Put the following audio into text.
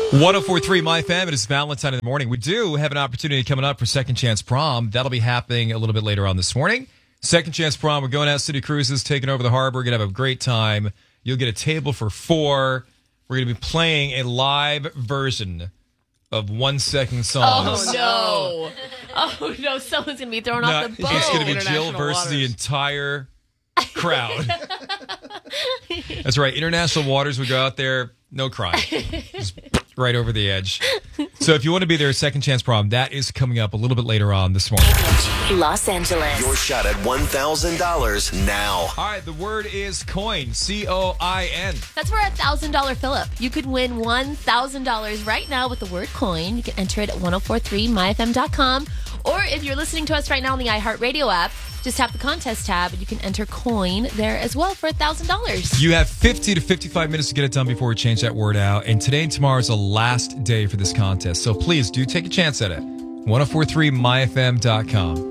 1043 My Fam. It is Valentine in the morning. We do have an opportunity coming up for Second Chance Prom. That'll be happening a little bit later on this morning. Second Chance Prom. We're going out City Cruises, taking over the harbor. We're going to have a great time. You'll get a table for 4. We're going to be playing a live version of 1 second songs. Oh, no. Someone's going to be thrown off the boat. It's going to be Jill versus the entire crowd. That's right. International waters. We go out there. No crying. Just right over the edge. So if you want to be there, Second Chance Prom, that is coming up a little bit later on this morning. Los Angeles. Your shot at $1,000 now. All right, the word is coin. C-O-I-N. That's for a $1,000 fill-up. You could win $1,000 right now with the word coin. You can enter it at 1043myfm.com. Or if you're listening to us right now on the iHeartRadio app, just tap the contest tab and you can enter coin there as well for $1,000. You have 50 to 55 minutes to get it done before we change that word out. And today and tomorrow is the last day for this contest. So please do take a chance at it. 1043myfm.com.